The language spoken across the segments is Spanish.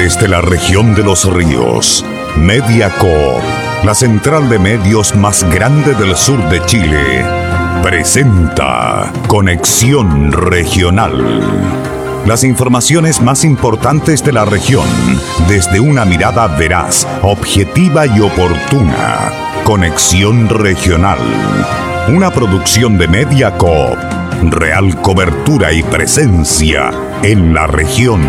Desde la región de los ríos, Mediacoop, la central de medios más grande del sur de Chile, presenta Conexión Regional. Las informaciones más importantes de la región, desde una mirada veraz, objetiva y oportuna. Conexión Regional, una producción de Mediacoop, real cobertura y presencia en la región.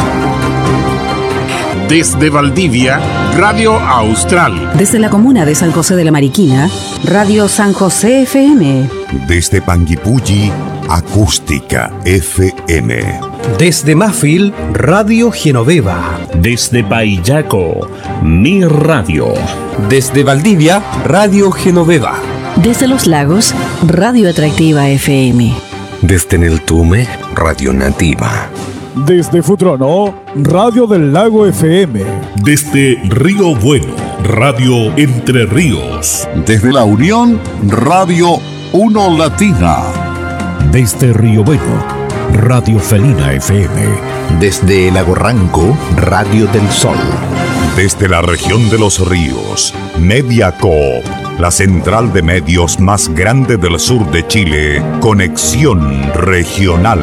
Desde Valdivia, Radio Austral. Desde la comuna de San José de la Mariquina, Radio San José FM. Desde Panguipulli, Acústica FM. Desde Mafil, Radio Genoveva. Desde Paillaco, Mi Radio. Desde Valdivia, Radio Genoveva. Desde Los Lagos, Radio Atractiva FM. Desde Neltume, Radio Nativa. Desde Futrono, Radio del Lago FM. Desde Río Bueno, Radio Entre Ríos. Desde La Unión, Radio Uno Latina. Desde Río Bueno, Radio Felina FM. Desde Lago Ranco, Radio del Sol. Desde la región de los ríos, Mediacoop, la central de medios más grande del sur de Chile, Conexión Regional.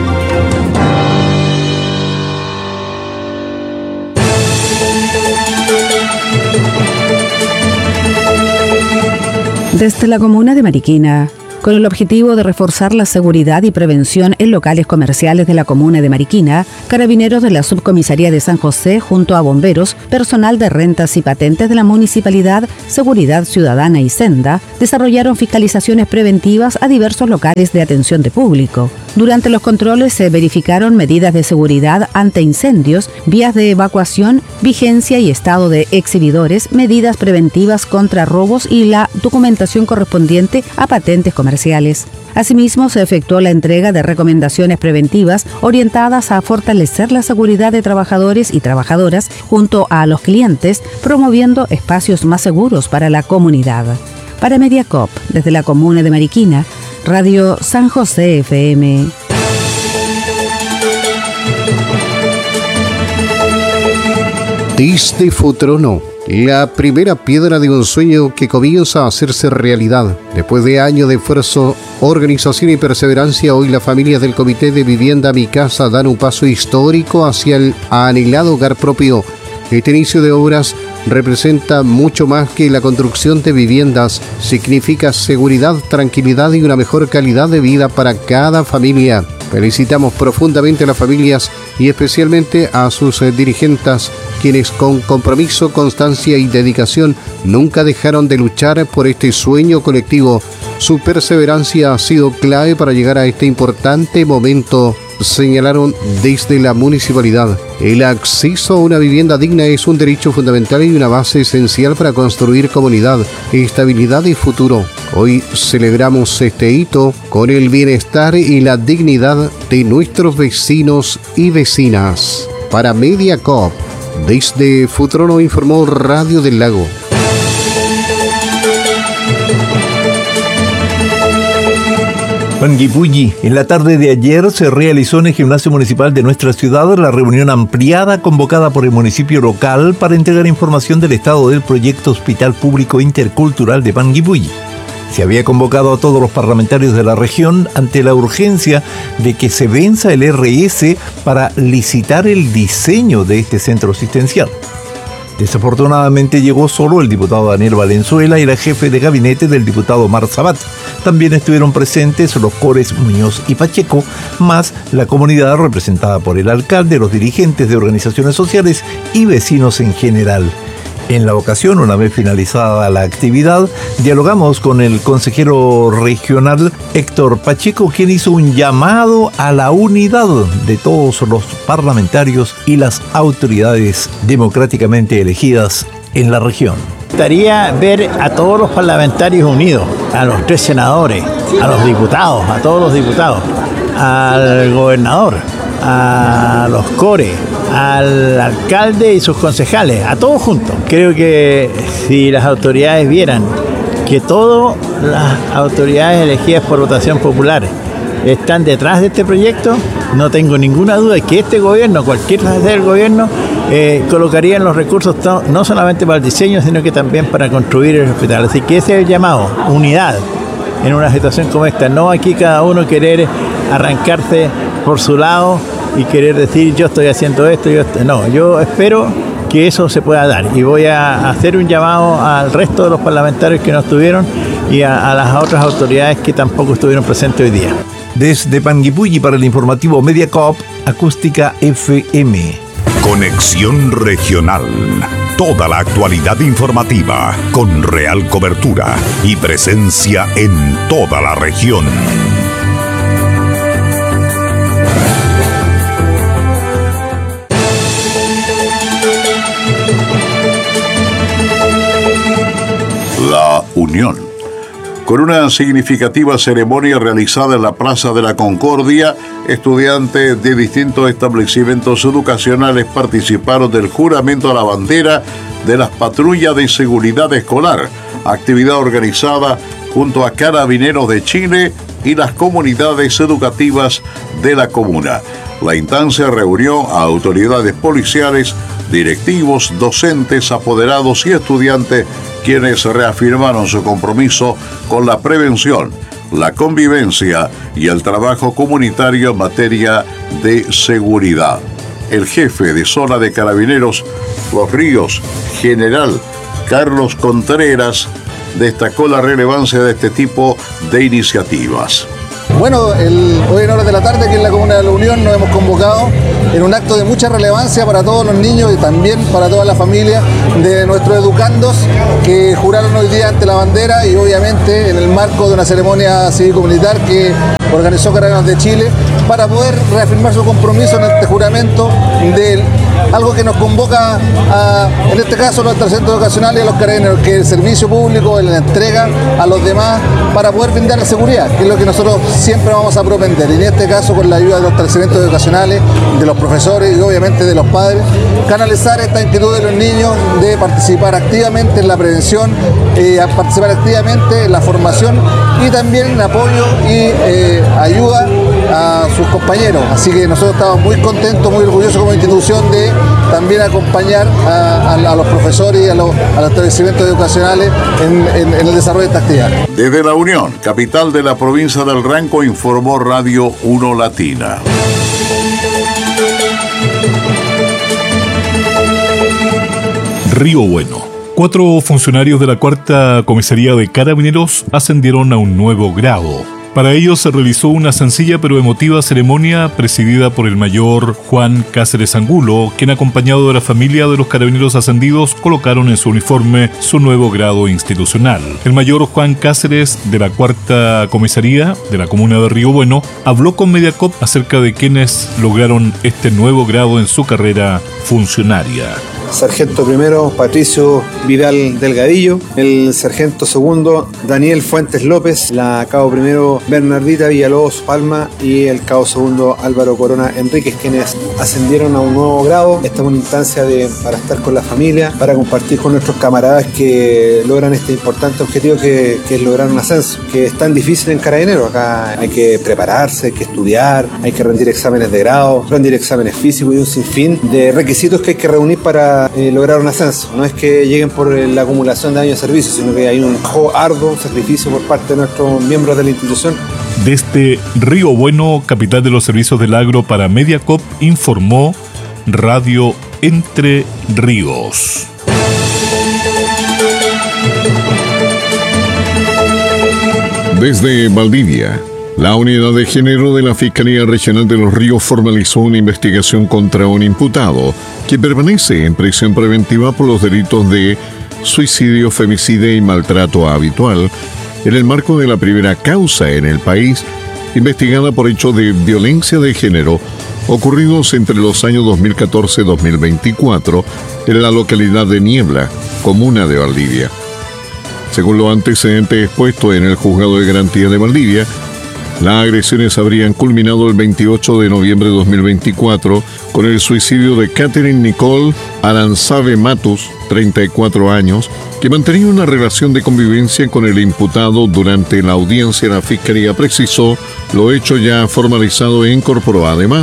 Desde la comuna de Mariquina, con el objetivo de reforzar la seguridad y prevención en locales comerciales de la comuna de Mariquina, carabineros de la Subcomisaría de San José, junto a bomberos, personal de rentas y patentes de la Municipalidad, Seguridad Ciudadana y Senda, desarrollaron fiscalizaciones preventivas a diversos locales de atención de público. Durante los controles se verificaron medidas de seguridad ante incendios, vías de evacuación, vigencia y estado de exhibidores, medidas preventivas contra robos y la documentación correspondiente a patentes comerciales. Asimismo, se efectuó la entrega de recomendaciones preventivas orientadas a fortalecer la seguridad de trabajadores y trabajadoras junto a los clientes, promoviendo espacios más seguros para la comunidad. Para Mediacoop, desde la comuna de Mariquina, Radio San José FM. Desde Futrono, la primera piedra de un sueño que comienza a hacerse realidad. Después de años de esfuerzo, organización y perseverancia, hoy las familias del Comité de Vivienda Mi Casa dan un paso histórico hacia el anhelado hogar propio. Este inicio de obras representa mucho más que la construcción de viviendas. Significa seguridad, tranquilidad y una mejor calidad de vida para cada familia. Felicitamos profundamente a las familias y especialmente a sus dirigentes, quienes con compromiso, constancia y dedicación nunca dejaron de luchar por este sueño colectivo. Su perseverancia ha sido clave para llegar a este importante momento, señalaron desde la municipalidad. El acceso a una vivienda digna es un derecho fundamental y una base esencial para construir comunidad, estabilidad y futuro. Hoy celebramos este hito con el bienestar y la dignidad de nuestros vecinos y vecinas. Para Mediacoop, desde Futrono informó Radio del Lago. Panguipulli. En la tarde de ayer se realizó en el gimnasio municipal de nuestra ciudad la reunión ampliada convocada por el municipio local para entregar información del estado del proyecto Hospital Público Intercultural de Panguipulli. Se había convocado a todos los parlamentarios de la región ante la urgencia de que se venza el RS para licitar el diseño de este centro asistencial. Desafortunadamente llegó solo el diputado Daniel Valenzuela y la jefe de gabinete del diputado Omar Sabat. También estuvieron presentes los cores Muñoz y Pacheco, más la comunidad representada por el alcalde, los dirigentes de organizaciones sociales y vecinos en general. En la ocasión, una vez finalizada la actividad, dialogamos con el consejero regional Héctor Pacheco, quien hizo un llamado a la unidad de todos los parlamentarios y las autoridades democráticamente elegidas en la región. Me gustaría ver a todos los parlamentarios unidos, a los 3 senadores, a los diputados, a todos los diputados, al gobernador, a los cores, al alcalde y sus concejales, a todos juntos. Creo que si las autoridades vieran que todas las autoridades elegidas por votación popular están detrás de este proyecto, no tengo ninguna duda de que este gobierno, cualquiera sea el gobierno, colocarían los recursos no solamente para el diseño, sino que también para construir el hospital. Así que ese es el llamado, unidad en una situación como esta. No aquí cada uno querer arrancarse por su lado y querer decir yo estoy haciendo esto, no, yo espero que eso se pueda dar y voy a hacer un llamado al resto de los parlamentarios que no estuvieron y a las otras autoridades que tampoco estuvieron presentes hoy día. Desde Panguipulli para el informativo Mediacorp, Acústica FM. Conexión Regional. Toda la actualidad informativa con real cobertura y presencia en toda la región. La Unión. Con una significativa ceremonia realizada en la Plaza de la Concordia, estudiantes de distintos establecimientos educacionales participaron del juramento a la bandera de las patrullas de seguridad escolar, actividad organizada junto a Carabineros de Chile y las comunidades educativas de la comuna. La instancia reunió a autoridades policiales, directivos, docentes, apoderados y estudiantes, quienes reafirmaron su compromiso con la prevención, la convivencia y el trabajo comunitario en materia de seguridad. El jefe de zona de Carabineros Los Ríos, general Carlos Contreras, destacó la relevancia de este tipo de iniciativas. Bueno, hoy en horas de la tarde aquí en la Comuna de la Unión nos hemos convocado en un acto de mucha relevancia para todos los niños y también para toda la familia de nuestros educandos que juraron hoy día ante la bandera y obviamente en el marco de una ceremonia cívico-militar que organizó Carabineros de Chile para poder reafirmar su compromiso en este juramento de algo que nos convoca en este caso a los establecimientos educacionales y a los carabineros, que el servicio público, la entrega a los demás para poder brindar la seguridad, que es lo que nosotros siempre vamos a propender. Y en este caso con la ayuda de los establecimientos educacionales, de los profesores y obviamente de los padres, canalizar esta inquietud de los niños de participar activamente en la prevención, participar activamente en la formación y también en apoyo y ayuda a sus compañeros. Así que nosotros estamos muy contentos, muy orgullosos como institución de también acompañar a los profesores y a los establecimientos educacionales en el desarrollo de esta actividad. Desde La Unión, capital de la provincia del Ranco, informó Radio 1 Latina. Río Bueno. 4 funcionarios de la 4ª Comisaría de Carabineros ascendieron a un nuevo grado. Para ello se realizó una sencilla pero emotiva ceremonia presidida por el mayor Juan Cáceres Angulo, quien acompañado de la familia de los carabineros ascendidos colocaron en su uniforme su nuevo grado institucional. El mayor Juan Cáceres de la 4ª Comisaría de la comuna de Río Bueno habló con Mediacorp acerca de quienes lograron este nuevo grado en su carrera funcionaria. Sargento primero Patricio Vidal Delgadillo, el sargento segundo Daniel Fuentes López, la cabo primero Bernardita Villalobos Palma y el cabo segundo Álvaro Corona Enríquez, quienes ascendieron a un nuevo grado. Esta es una instancia para estar con la familia, para compartir con nuestros camaradas que logran este importante objetivo que es lograr un ascenso, que es tan difícil en Carabineros. Acá hay que prepararse, hay que estudiar, hay que rendir exámenes de grado, rendir exámenes físicos y un sinfín de requisitos que hay que reunir para lograr un ascenso. No es que lleguen por la acumulación de años de servicio, sino que hay un trabajo arduo, un sacrificio por parte de nuestros miembros de la institución. Desde Río Bueno, capital de los servicios del agro para Mediacorp, informó Radio Entre Ríos. Desde Valdivia, la Unidad de Género de la Fiscalía Regional de Los Ríos formalizó una investigación contra un imputado que permanece en prisión preventiva por los delitos de suicidio, femicidio y maltrato habitual en el marco de la primera causa en el país investigada por hechos de violencia de género ocurridos entre los años 2014-2024 en la localidad de Niebla, comuna de Valdivia. Según los antecedentes expuestos en el Juzgado de Garantía de Valdivia, las agresiones habrían culminado el 28 de noviembre de 2024 con el suicidio de Catherine Nicole Aranzabe Matus, 34 años, que mantenía una relación de convivencia con el imputado. Durante la audiencia, la Fiscalía precisó lo hecho ya formalizado e incorporó además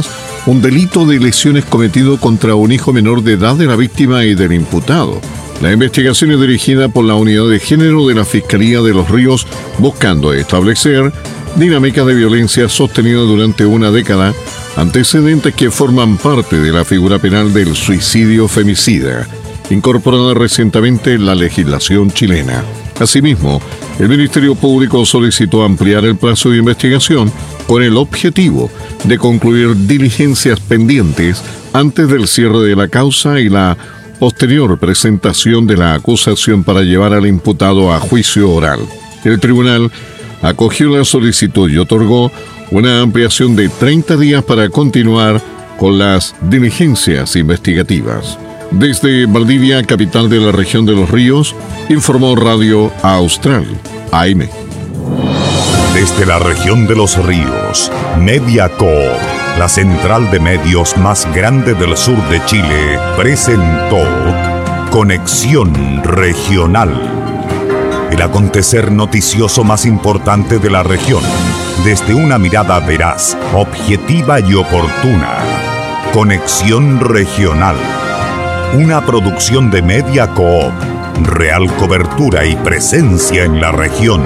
un delito de lesiones cometido contra un hijo menor de edad de la víctima y del imputado. La investigación es dirigida por la Unidad de Género de la Fiscalía de Los Ríos, buscando establecer dinámicas de violencia sostenida durante una década, antecedentes que forman parte de la figura penal del suicidio femicida, incorporada recientemente en la legislación chilena. Asimismo, el Ministerio Público solicitó ampliar el plazo de investigación con el objetivo de concluir diligencias pendientes antes del cierre de la causa y la posterior presentación de la acusación para llevar al imputado a juicio oral. El tribunal acogió la solicitud y otorgó una ampliación de 30 días para continuar con las diligencias investigativas. Desde Valdivia, capital de la región de Los Ríos, informó Radio Austral, AM. Desde la región de Los Ríos, Mediacorp, la central de medios más grande del sur de Chile, presentó Conexión Regional. El acontecer noticioso más importante de la región, desde una mirada veraz, objetiva y oportuna. Conexión Regional. Una producción de Mediacorp. Real cobertura y presencia en la región.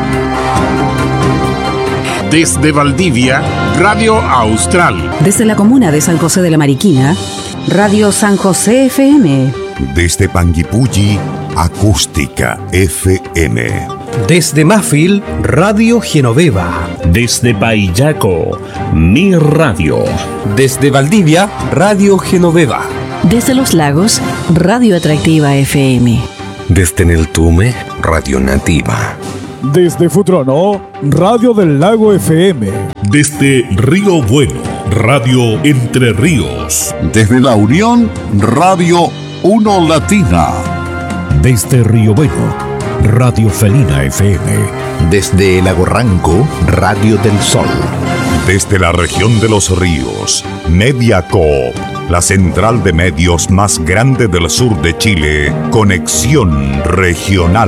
Desde Valdivia, Radio Austral. Desde la comuna de San José de la Mariquina, Radio San José FM. Desde Panguipulli, Acústica FM. Desde Mafil, Radio Genoveva. Desde Paillaco, Mi Radio. Desde Valdivia, Radio Genoveva. Desde Los Lagos, Radio Atractiva FM. Desde Neltume, Radio Nativa. Desde Futrono, Radio del Lago FM. Desde Río Bueno, Radio Entre Ríos. Desde La Unión, Radio 1 Latina. Desde Río Bueno, Radio Felina FM. Desde Lago Ranco, Radio del Sol. Desde la región de Los Ríos, Mediacorp, la central de medios más grande del sur de Chile, Conexión Regional.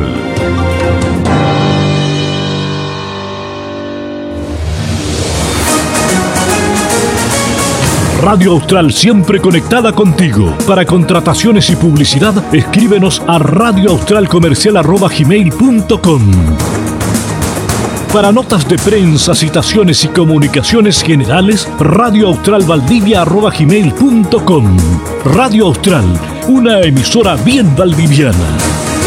Radio Austral siempre conectada contigo. Para contrataciones y publicidad, escríbenos a radioaustralcomercial@gmail.com. Para notas de prensa, citaciones y comunicaciones generales, radioaustralvaldivia@gmail.com. Radio Austral, una emisora bien valdiviana.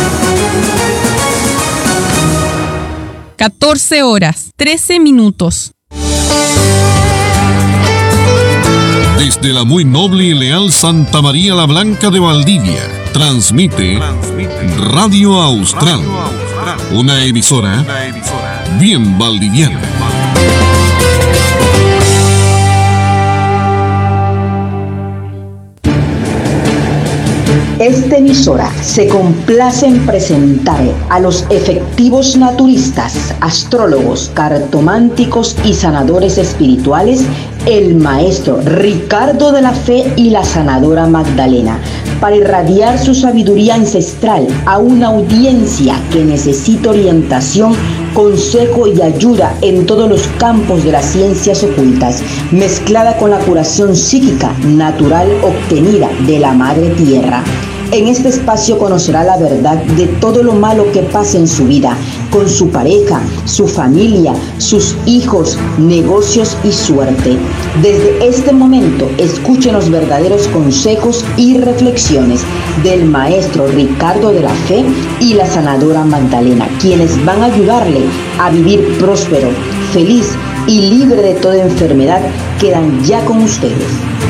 14 horas, 13 minutos. Desde la muy noble y leal Santa María la Blanca de Valdivia, transmite Radio Austral, una emisora bien valdiviana. Esta emisora se complace en presentar a los efectivos naturistas, astrólogos, cartománticos y sanadores espirituales, el maestro Ricardo de la Fe y la sanadora Magdalena, para irradiar su sabiduría ancestral a una audiencia que necesita orientación, consejo y ayuda en todos los campos de las ciencias ocultas, mezclada con la curación psíquica natural obtenida de la Madre Tierra. En este espacio conocerá la verdad de todo lo malo que pasa en su vida, con su pareja, su familia, sus hijos, negocios y suerte. Desde este momento, escuchen los verdaderos consejos y reflexiones del maestro Ricardo de la Fe y la sanadora Magdalena, quienes van a ayudarle a vivir próspero, feliz y libre de toda enfermedad. Quedan ya con ustedes.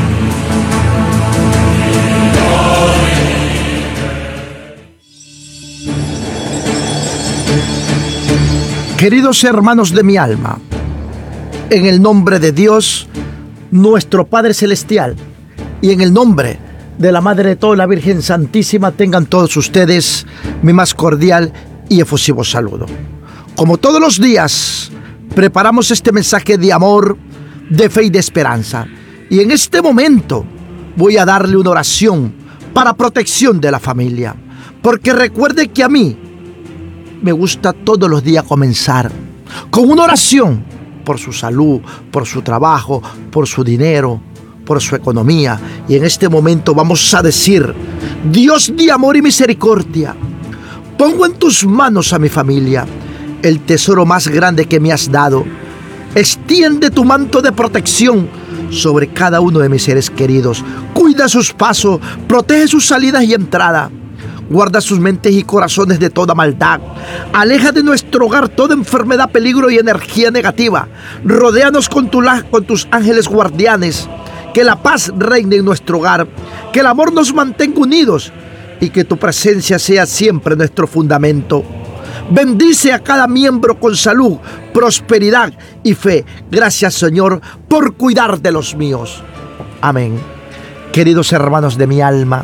Queridos hermanos de mi alma, en el nombre de Dios, nuestro Padre Celestial, y en el nombre de la Madre de toda la Virgen Santísima, tengan todos ustedes mi más cordial y efusivo saludo. Como todos los días, preparamos este mensaje de amor, de fe y de esperanza. Y en este momento voy a darle una oración para protección de la familia. Porque recuerde que a mí me gusta todos los días comenzar con una oración por su salud, por su trabajo, por su dinero, por su economía. Y en este momento vamos a decir: Dios de amor y misericordia, pongo en tus manos a mi familia, el tesoro más grande que me has dado. Extiende tu manto de protección sobre cada uno de mis seres queridos. Cuida sus pasos, protege sus salidas y entradas. Guarda sus mentes y corazones de toda maldad. Aleja de nuestro hogar toda enfermedad, peligro y energía negativa. Rodéanos con tus ángeles guardianes. Que la paz reine en nuestro hogar. Que el amor nos mantenga unidos. Y que tu presencia sea siempre nuestro fundamento. Bendice a cada miembro con salud, prosperidad y fe. Gracias, Señor, por cuidar de los míos. Amén. Queridos hermanos de mi alma,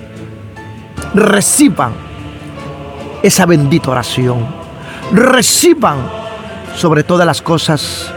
reciban esa bendita oración. Reciban sobre todas las cosas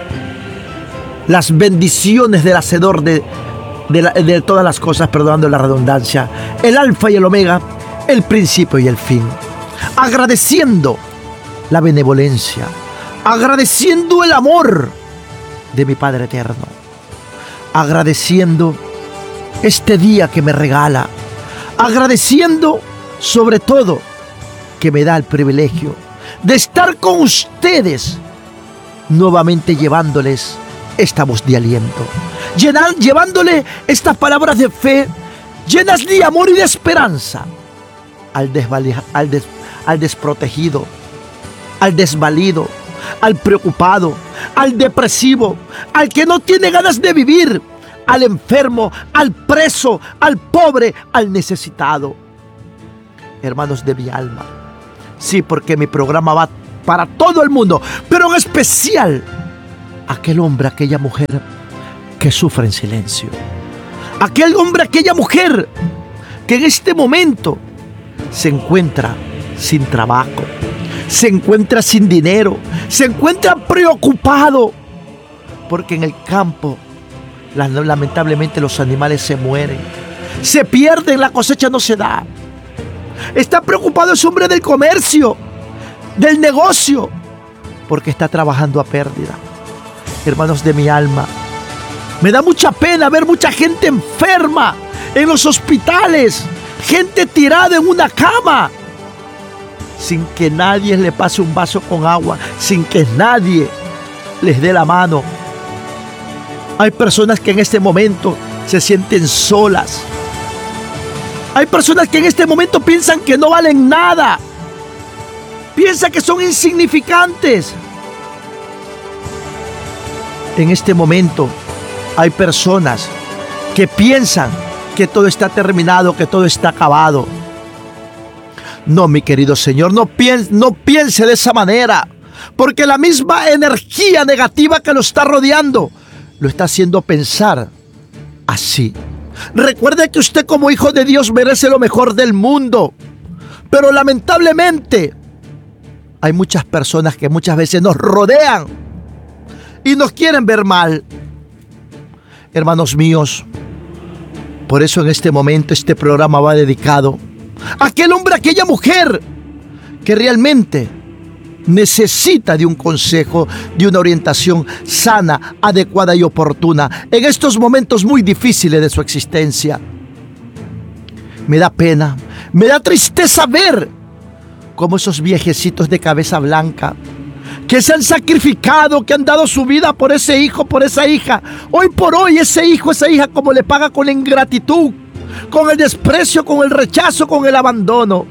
las bendiciones del Hacedor de todas las cosas, perdonando la redundancia, el alfa y el omega, el principio y el fin. Agradeciendo la benevolencia, agradeciendo el amor de mi Padre eterno, agradeciendo este día que me regala, agradeciendo sobre todo que me da el privilegio de estar con ustedes, nuevamente llevándoles esta voz de aliento, llevándole estas palabras de fe llenas de amor y de esperanza al desprotegido, al desvalido, al preocupado, al depresivo, al que no tiene ganas de vivir, al enfermo, al preso, al pobre, al necesitado. Hermanos de mi alma, sí, porque mi programa va para todo el mundo, pero en especial aquel hombre, aquella mujer que sufre en silencio, aquel hombre, aquella mujer que en este momento se encuentra sin trabajo, se encuentra sin dinero, se encuentra preocupado porque en el campo lamentablemente los animales se mueren, se pierden, la cosecha no se da. Está preocupado ese hombre del comercio, del negocio, porque está trabajando a pérdida. Hermanos de mi alma, me da mucha pena ver mucha gente enferma en los hospitales, gente tirada en una cama, sin que nadie le pase un vaso con agua, sin que nadie les dé la mano. Hay personas que en este momento se sienten solas. Hay personas que en este momento piensan que no valen nada. Piensan que son insignificantes. En este momento hay personas que piensan que todo está terminado, que todo está acabado. No, mi querido Señor, no piense de esa manera, porque la misma energía negativa que lo está rodeando lo está haciendo pensar así. Recuerde que usted como hijo de Dios merece lo mejor del mundo, pero lamentablemente hay muchas personas que muchas veces nos rodean y nos quieren ver mal. Hermanos míos, por eso en este momento este programa va dedicado a aquel hombre, a aquella mujer que realmente necesita de un consejo, de una orientación sana, adecuada y oportuna en estos momentos muy difíciles de su existencia. Me da pena, me da tristeza ver cómo esos viejecitos de cabeza blanca que se han sacrificado, que han dado su vida por ese hijo, por esa hija, hoy por hoy ese hijo, esa hija, como le paga con la ingratitud, con el desprecio, con el rechazo, con el abandono.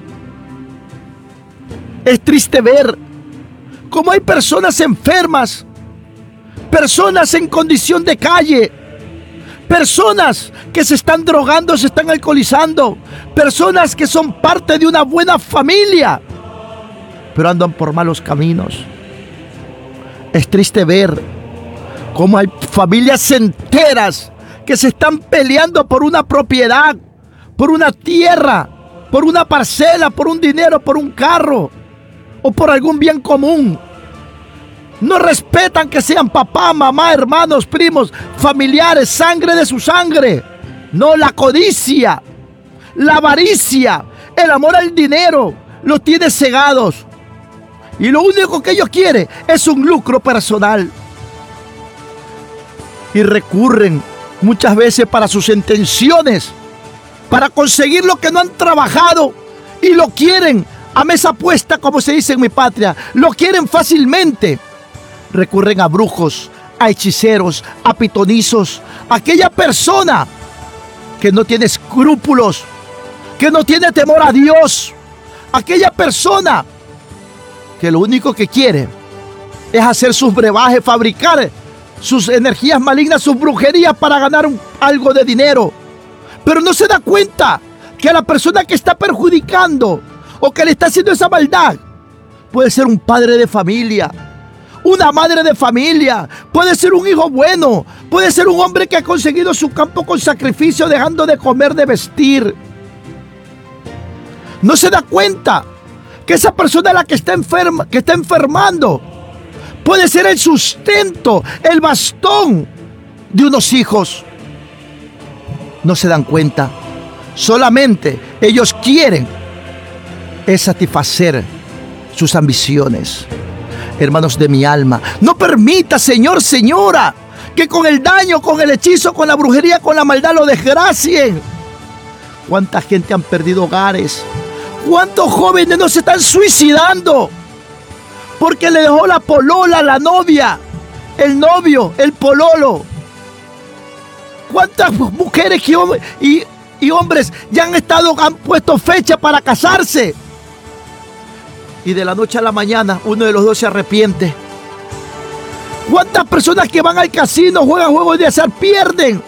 Es triste ver cómo hay personas enfermas, personas en condición de calle, personas que se están drogando, se están alcoholizando, personas que son parte de una buena familia, pero andan por malos caminos. Es triste ver cómo hay familias enteras que se están peleando por una propiedad, por una tierra, por una parcela, por un dinero, por un carro o por algún bien común. No respetan que sean papá, mamá, hermanos, primos, familiares, sangre de su sangre. No, la codicia, la avaricia, el amor al dinero los tiene cegados. Y lo único que ellos quieren es un lucro personal. Y recurren muchas veces para sus intenciones, para conseguir lo que no han trabajado y lo quieren a mesa puesta, como se dice en mi patria, lo quieren fácilmente. Recurren a brujos, a hechiceros, a pitonizos, aquella persona que no tiene escrúpulos, que no tiene temor a Dios, aquella persona que lo único que quiere es hacer sus brebajes, fabricar sus energías malignas, sus brujerías para ganar algo de dinero. Pero no se da cuenta que a la persona que está perjudicando o que le está haciendo esa maldad puede ser un padre de familia, una madre de familia, puede ser un hijo bueno, puede ser un hombre que ha conseguido su campo con sacrificio, dejando de comer, de vestir. No se da cuenta que esa persona, la que está enferma, que está enfermando, puede ser el sustento, el bastón de unos hijos. No se dan cuenta. Solamente ellos quieren es satisfacer sus ambiciones. Hermanos de mi alma, no permita, señor, señora, que con el daño, con el hechizo, con la brujería, con la maldad lo desgracien. ¿Cuánta gente han perdido hogares? ¿Cuántos jóvenes no se están suicidando? Porque le dejó la polola, la novia, el novio, el pololo. ¿Cuántas mujeres y hombres ya han puesto fecha para casarse? Y de la noche a la mañana uno de los dos se arrepiente. ¿Cuántas personas que van al casino, juegan juegos de azar, pierden?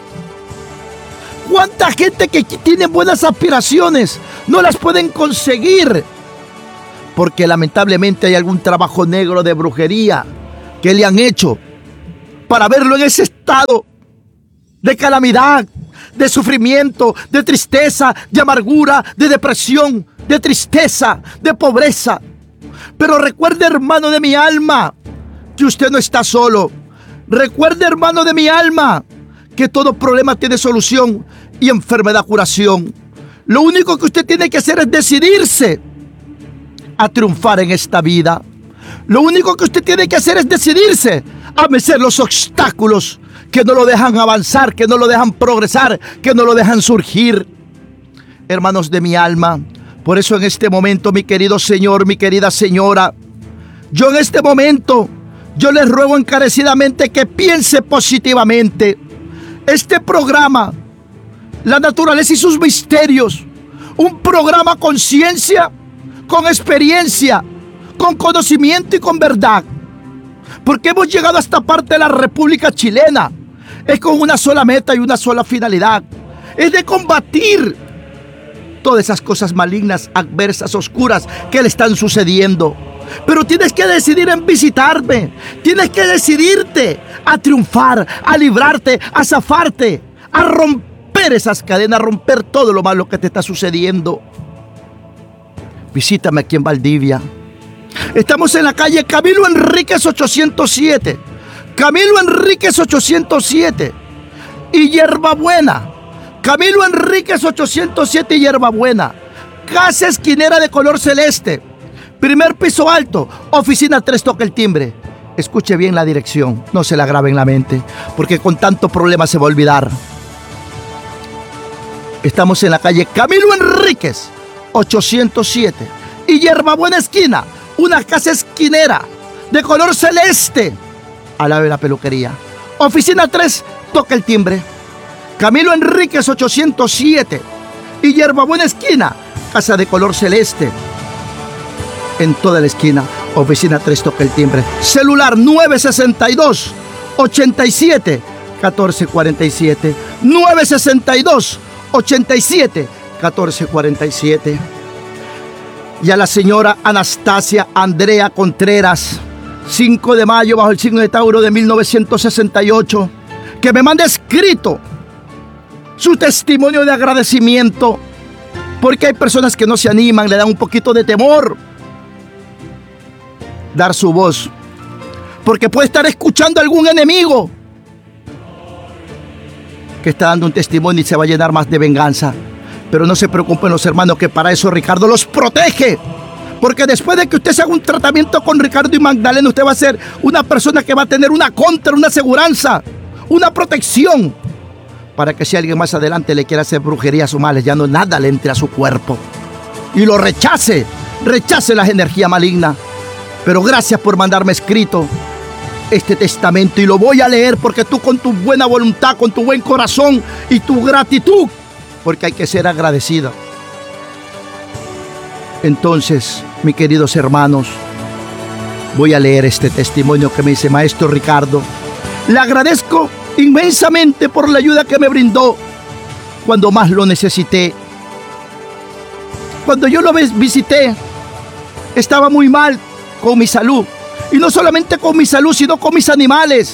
¿Cuánta gente que tiene buenas aspiraciones no las pueden conseguir? Porque lamentablemente hay algún trabajo negro de brujería que le han hecho para verlo en ese estado de calamidad, de sufrimiento, de tristeza, de amargura, de depresión, de tristeza, de pobreza. Pero recuerde, hermano de mi alma, que usted no está solo. Recuerde, hermano de mi alma, que todo problema tiene solución y enfermedad curación. Lo único que usted tiene que hacer es decidirse a triunfar en esta vida. Lo único que usted tiene que hacer es decidirse a vencer los obstáculos que no lo dejan avanzar, que no lo dejan progresar, que no lo dejan surgir. Hermanos de mi alma, por eso en este momento, mi querido señor, mi querida señora, yo en este momento, yo les ruego encarecidamente que piense positivamente. Este programa, La Naturaleza y sus Misterios, un programa con ciencia, con experiencia, con conocimiento y con verdad. Porque hemos llegado a esta parte de la República Chilena. Es con una sola meta y una sola finalidad. Es de combatir todas esas cosas malignas, adversas, oscuras que le están sucediendo. Pero tienes que decidir en visitarme. Tienes que decidirte a triunfar, a librarte, a zafarte, a romper esas cadenas, a romper todo lo malo que te está sucediendo. Visítame aquí en Valdivia. Estamos en la calle Camilo Enríquez 807. Camilo Enríquez 807 y Hierbabuena. Camilo Enríquez 807 y Hierbabuena. Casa esquinera de color celeste. Primer piso alto. Oficina 3, toca el timbre. Escuche bien la dirección. No se la grabe en la mente, porque con tanto problema se va a olvidar. Estamos en la calle Camilo Enríquez 807 y Hierbabuena esquina. Una casa esquinera de color celeste al lado de la peluquería. Oficina 3, toca el timbre. Camilo Enríquez 807 y Hierbabuena esquina, casa de color celeste. En toda la esquina, oficina 3, toca el timbre. Celular 962 87 1447. 962 87 1447. Y a la señora Anastasia Andrea Contreras, 5 de mayo, bajo el signo de Tauro de 1968, que me mande escrito su testimonio de agradecimiento, porque hay personas que no se animan, le dan un poquito de temor dar su voz, porque puede estar escuchando a algún enemigo que está dando un testimonio y se va a llenar más de venganza. Pero no se preocupen los hermanos, que para eso Ricardo los protege. Porque después de que usted se haga un tratamiento con Ricardo y Magdalena, usted va a ser una persona que va a tener una contra, una aseguranza, una protección. para que si alguien más adelante le quiera hacer brujerías o males, ya no nada le entre a su cuerpo. Y lo rechace las energías malignas. Pero gracias por mandarme escrito este testamento y lo voy a leer porque tú con tu buena voluntad, con tu buen corazón y tu gratitud, porque hay que ser agradecido. Entonces, mis queridos hermanos, voy a leer este testimonio que me dice Maestro Ricardo. Le agradezco inmensamente por la ayuda que me brindó cuando más lo necesité. Cuando yo lo visité, estaba muy mal con mi salud. Y no solamente con mi salud, sino con mis animales.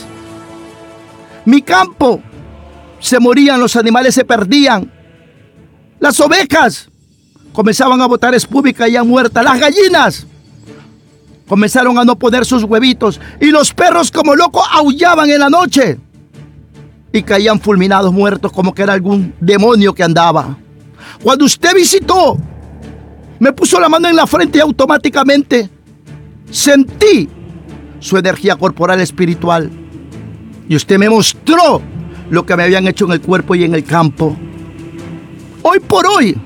Mi campo se morían, los animales se perdían. Las ovejas comenzaban a botar espuma y caían muertas. Las gallinas comenzaron a no poner sus huevitos. Y los perros como locos aullaban en la noche. Y caían fulminados, muertos, como que era algún demonio que andaba. Cuando usted visitó, me puso la mano en la frente y automáticamente sentí su energía corporal espiritual. Y usted me mostró lo que me habían hecho en el cuerpo y en el campo. Hoy por hoy,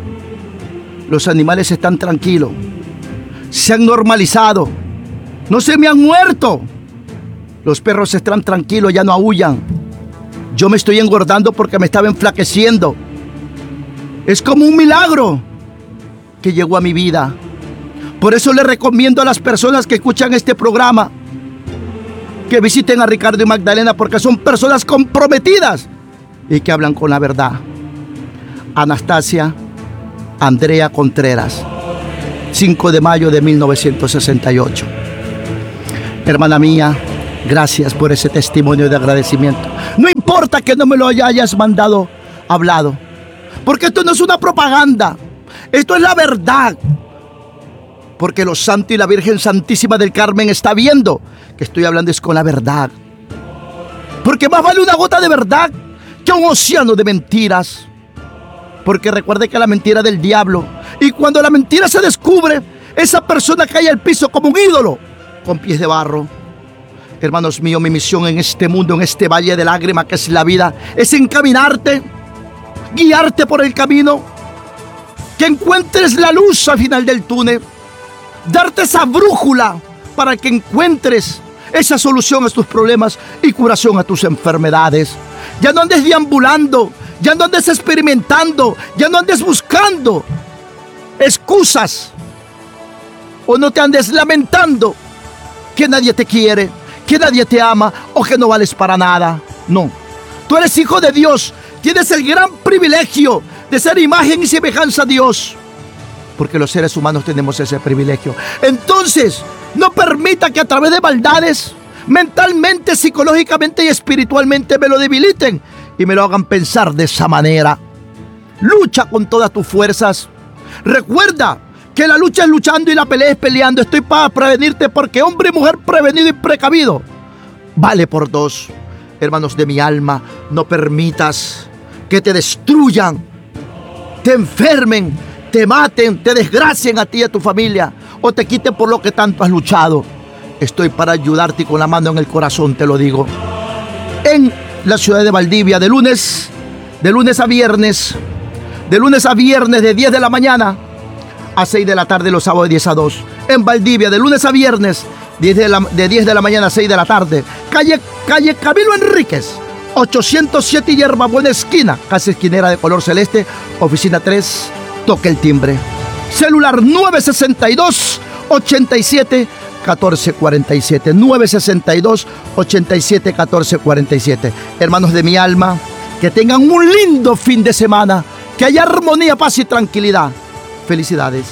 los animales están tranquilos. Se han normalizado. No se me han muerto. Los perros están tranquilos, ya no aúllan. Yo me estoy engordando porque me estaba enflaqueciendo. Es como un milagro que llegó a mi vida. Por eso le recomiendo a las personas que escuchan este programa que visiten a Ricardo y Magdalena, porque son personas comprometidas y que hablan con la verdad. Anastasia Andrea Contreras, 5 de mayo de 1968. Hermana mía, gracias por ese testimonio de agradecimiento. No importa que no me lo hayas mandado hablado, porque esto no es una propaganda, esto es la verdad. Porque los santos y la Virgen Santísima del Carmen está viendo que estoy hablando es con la verdad. Porque más vale una gota de verdad que un océano de mentiras. Porque recuerde que la mentira es del diablo. Y cuando la mentira se descubre, esa persona cae al piso como un ídolo, con pies de barro. Hermanos míos, mi misión en este mundo, en este valle de lágrimas que es la vida, es encaminarte, guiarte por el camino, que encuentres la luz al final del túnel, darte esa brújula para que encuentres esa solución a tus problemas y curación a tus enfermedades. Ya no andes deambulando, ya no andes experimentando, ya no andes buscando excusas, o no te andes lamentando que nadie te quiere, que nadie te ama o que no vales para nada. No, tú eres hijo de Dios, tienes el gran privilegio de ser imagen y semejanza a Dios, porque los seres humanos tenemos ese privilegio. Entonces, no permita que a través de maldades, mentalmente, psicológicamente y espiritualmente me lo debiliten y me lo hagan pensar de esa manera. Lucha con todas tus fuerzas. Recuerda que la lucha es luchando y la pelea es peleando. Estoy para prevenirte, porque hombre y mujer prevenido y precavido vale por dos. Hermanos de mi alma, no permitas que te destruyan, te enfermen, te maten, te desgracien a ti y a tu familia, o te quiten por lo que tanto has luchado. Estoy para ayudarte y con la mano en el corazón te lo digo. En la ciudad de Valdivia, de lunes a viernes de 10 de la mañana a 6 de la tarde, los sábados de 10 a 2. En Valdivia, de lunes a viernes, de 10 de la mañana a 6 de la tarde. Calle Camilo Enríquez, 807 Hierbabuena esquina, casa esquinera de color celeste, oficina 3, toque el timbre. Celular 962 87 1447, 962 87 1447. Hermanos de mi alma, que tengan un lindo fin de semana, que haya armonía, paz y tranquilidad. Felicidades.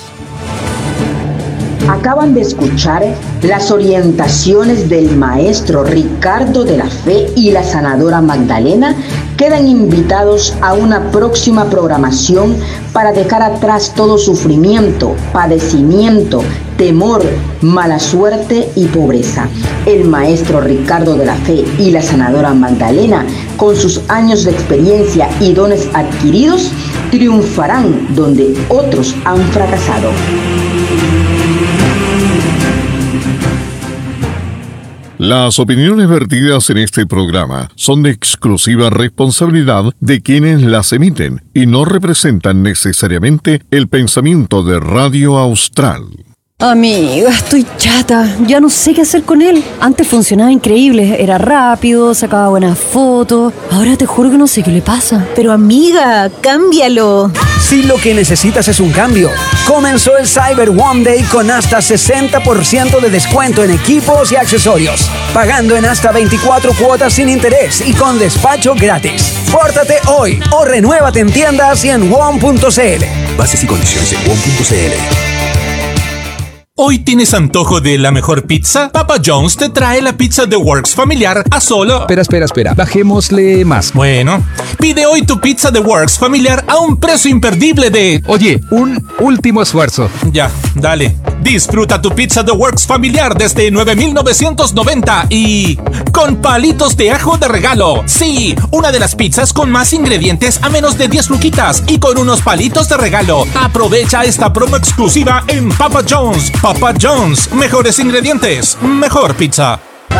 Acaban de escuchar las orientaciones del maestro Ricardo de la Fe y la sanadora Magdalena. Quedan invitados a una próxima programación para dejar atrás todo sufrimiento, padecimiento, temor, mala suerte y pobreza. El maestro Ricardo de la Fe y la sanadora Magdalena, con sus años de experiencia y dones adquiridos, triunfarán donde otros han fracasado. Las opiniones vertidas en este programa son de exclusiva responsabilidad de quienes las emiten y no representan necesariamente el pensamiento de Radio Austral. Amiga, estoy chata. Ya no sé qué hacer con él. Antes funcionaba increíble. Era rápido, sacaba buenas fotos. Ahora te juro que no sé qué le pasa. Pero amiga, cámbialo. Si lo que necesitas es un cambio, comenzó el Cyber One Day con hasta 60% de descuento en equipos y accesorios. Pagando en hasta 24 cuotas sin interés y con despacho gratis. Pórtate hoy o renuévate en tiendas y en WOM.cl. Bases y condiciones en WOM.cl. ¿Hoy tienes antojo de la mejor pizza? Papa John's te trae la pizza The Works familiar a solo... Espera. Bajémosle más. Bueno, pide hoy tu pizza The Works familiar a un precio imperdible de... Oye, un último esfuerzo. Ya, dale. Disfruta tu pizza The Works familiar desde 9,990 y... con palitos de ajo de regalo. Sí, una de las pizzas con más ingredientes a menos de 10 luquitas y con unos palitos de regalo. Aprovecha esta promo exclusiva en Papa John's. Papa John's, mejores ingredientes, mejor pizza.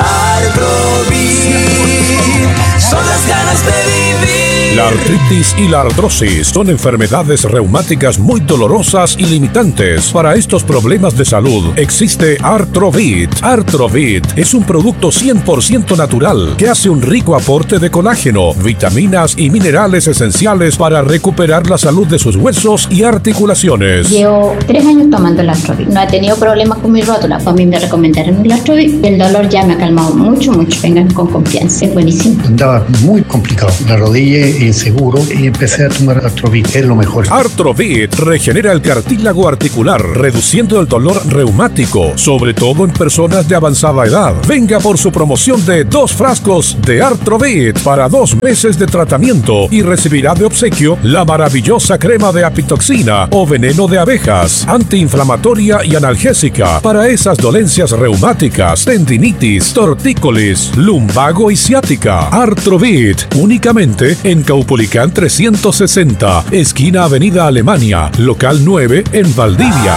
Son las ganas de vivir. La artritis y la artrosis son enfermedades reumáticas muy dolorosas y limitantes. Para estos problemas de salud existe Artrovit. Artrovit es un producto 100% natural que hace un rico aporte de colágeno, vitaminas y minerales esenciales para recuperar la salud de sus huesos y articulaciones. Llevo 3 años tomando el Artrovit. No he tenido problemas con mi rótula. A mí me recomendaron el Artrovit. El dolor ya me ha calmado mucho. Vengan con confianza. Es buenísimo. Andaba muy complicado. La rodilla inseguro y empecé a tomar Artrovit. Es lo mejor. Artrovit regenera el cartílago articular, reduciendo el dolor reumático, sobre todo en personas de avanzada edad. Venga por su promoción de 2 frascos de Artrovit para 2 meses de tratamiento y recibirá de obsequio la maravillosa crema de apitoxina o veneno de abejas, antiinflamatoria y analgésica para esas dolencias reumáticas, tendinitis, tortícolis, lumbago y ciática. Artrovit, únicamente en Caupolicán 360, esquina Avenida Alemania, local 9 en Valdivia.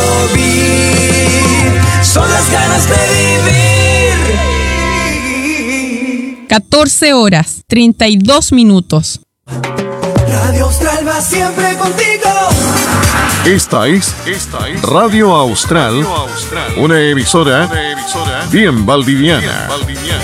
Son las ganas de vivir. 14 horas, 32 minutos. Radio Austral va siempre contigo. Esta es Radio Austral, una emisora bien valdiviana.